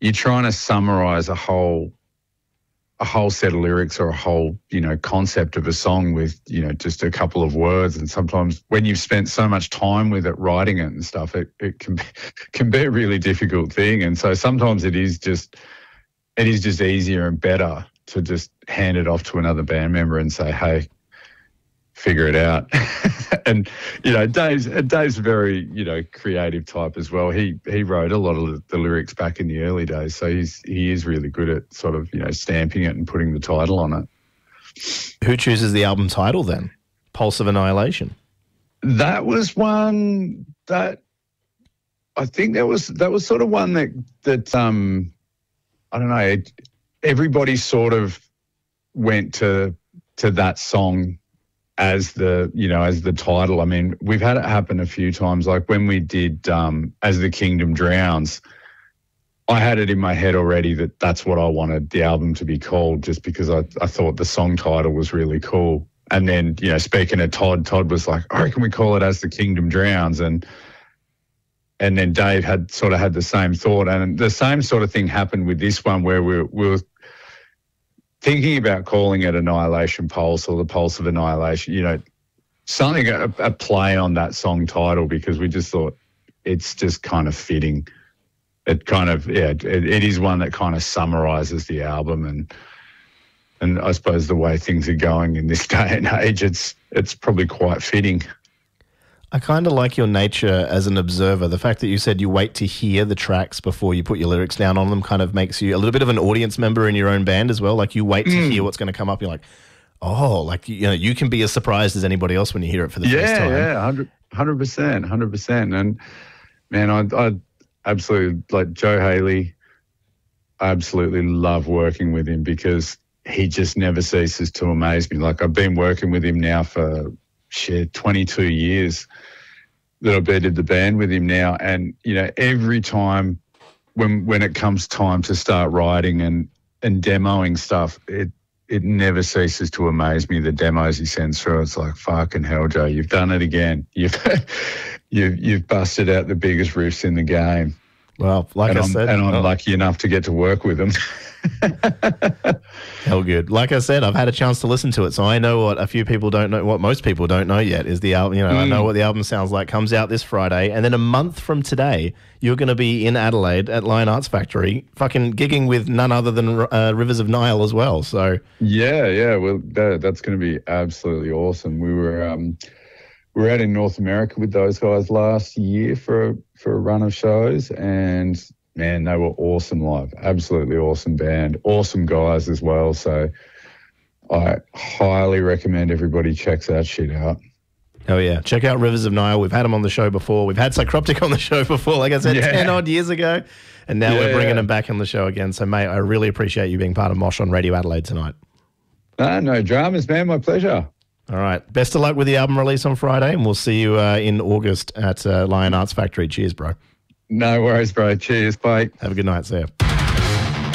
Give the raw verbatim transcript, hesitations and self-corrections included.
you're trying to summarize a whole a whole set of lyrics or a whole, you know, concept of a song with, you know, just a couple of words. And sometimes when you've spent so much time with it, writing it and stuff, it, it can be, can be a really difficult thing. And so sometimes it is just, it is just easier and better to just hand it off to another band member and say, hey, figure it out. And, you know, Dave's, Dave's a very, you know, creative type as well. He he wrote a lot of the lyrics back in the early days, so he's he is really good at sort of, you know, stamping it and putting the title on it. Who chooses the album title then? Pulse of Annihilation. That was one that I think that was that was sort of one that that um I don't know, it, everybody sort of went to to that song as the, you know, as the title. I mean, we've had it happen a few times. Like when we did um, As the Kingdom Drowns, I had it in my head already that that's what I wanted the album to be called, just because I, I thought the song title was really cool. And then, you know, speaking to Todd, Todd was like, I reckon we call it As the Kingdom Drowns. And and then Dave had sort of had the same thought. And the same sort of thing happened with this one, where we, we were thinking about calling it Annihilation Pulse or the Pulse of Annihilation, you know, something, a, a play on that song title, because we just thought it's just kind of fitting. It kind of, yeah, it, it is one that kind of summarizes the album. And and I suppose the way things are going in this day and age, it's it's probably quite fitting. I kind of like your nature as an observer. The fact that you said you wait to hear the tracks before you put your lyrics down on them kind of makes you a little bit of an audience member in your own band as well. Like you wait to Mm. hear what's going to come up. You're like, oh, like, you know, you can be as surprised as anybody else when you hear it for the yeah, first time. Yeah, one hundred percent, one hundred percent. And, man, I, I absolutely, like Joe Haley, I absolutely love working with him because he just never ceases to amaze me. Like I've been working with him now for, shit, twenty-two years that I've been in the band with him now. And, you know, every time when when it comes time to start writing and, and demoing stuff, it it never ceases to amaze me, the demos he sends through. It's like, fucking hell, Joe, you've done it again. You've you've, you've busted out the biggest riffs in the game. Well, like and I I'm, said. And I'm oh. lucky enough to get to work with him. Hell good. Like I said, I've had a chance to listen to it, so I know what a few people don't know, what most people don't know yet is the album. You know, mm. I know what the album sounds like. Comes out this Friday, and then a month from today, you're going to be in Adelaide at Lion Arts Factory, fucking gigging with none other than uh, Rivers of Nile as well. So yeah, yeah, well, that, that's going to be absolutely awesome. We were um, we were out in North America with those guys last year for a, for a run of shows, and man, they were awesome live. Absolutely awesome band. Awesome guys as well. So I highly recommend everybody checks that shit out. Oh, yeah. Check out Rivers of Nile. We've had them on the show before. We've had Psychroptic on the show before, like I said, yeah. ten odd years ago. And now yeah, we're bringing yeah. them back on the show again. So, mate, I really appreciate you being part of Mosh on Radio Adelaide tonight. No, no dramas, man. My pleasure. All right. Best of luck with the album release on Friday, and we'll see you uh, in August at uh, Lion Arts Factory. Cheers, bro. No worries, bro. Cheers. Bye. Have a good night. See ya.